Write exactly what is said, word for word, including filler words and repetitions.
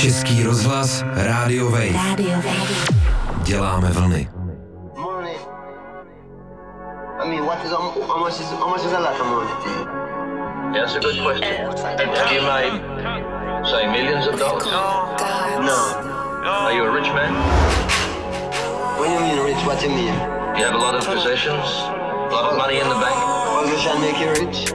Český rozhlas, Rádio Wave. Radio Wave. Děláme vlny. Money. I mean, what is how much is how much is a lot of money? Yeah, that's a good question. Have you made, say, millions of dollars? No. Are you a rich man? When you mean rich, what you mean? You have a lot of possessions? A lot of money in the bank? Position make you rich?